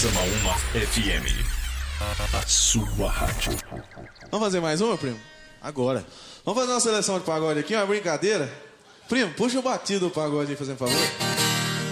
Samaúma FM. A sua rádio. Vamos fazer mais uma, primo? Agora. Vamos fazer uma seleção de pagode aqui, uma brincadeira? Primo, puxa o batido do pagode aí, fazendo favor.